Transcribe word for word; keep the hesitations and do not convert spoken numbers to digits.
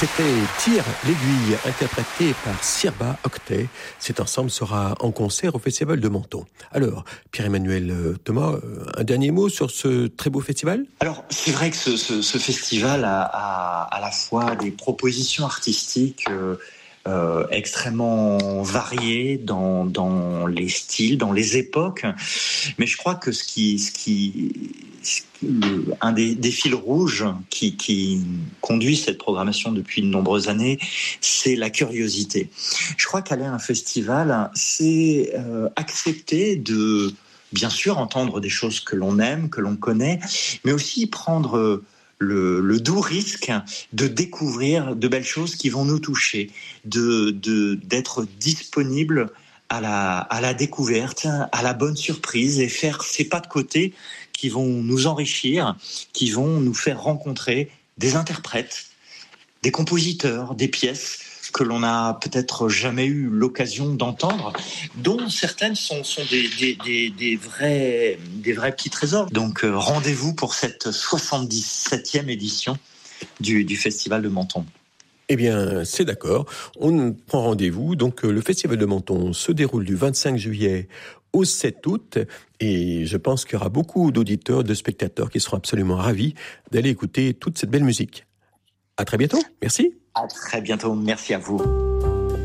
C'était Tire l'aiguille, interprété par Sirba Octet. Cet ensemble sera en concert au Festival de Menton. Alors, Pierre-Emmanuel Thomas, un dernier mot sur ce très beau festival ? Alors, c'est vrai que ce, ce, ce festival a, a à la fois des propositions artistiques euh, euh, extrêmement variées dans, dans les styles, dans les époques. Mais je crois que ce qui... Ce qui Le, un des, des fils rouges qui, qui conduit cette programmation depuis de nombreuses années, c'est la curiosité. Je crois qu'aller à un festival, c'est euh, accepter de, bien sûr, entendre des choses que l'on aime, que l'on connaît, mais aussi prendre le, le doux risque de découvrir de belles choses qui vont nous toucher, de, de, d'être disponible à la, à la découverte, à la bonne surprise et faire ses pas de côté qui vont nous enrichir, qui vont nous faire rencontrer des interprètes, des compositeurs, des pièces que l'on n'a peut-être jamais eu l'occasion d'entendre, dont certaines sont, sont des, des, des, des, vrais, des vrais petits trésors. Donc euh, rendez-vous pour cette soixante-dix-septième édition du, du Festival de Menton. Eh bien, c'est d'accord. On prend rendez-vous. Donc, le Festival de Menton se déroule du vingt-cinq juillet au sept août. Et je pense qu'il y aura beaucoup d'auditeurs, de spectateurs qui seront absolument ravis d'aller écouter toute cette belle musique. À très bientôt. Merci. À très bientôt. Merci à vous.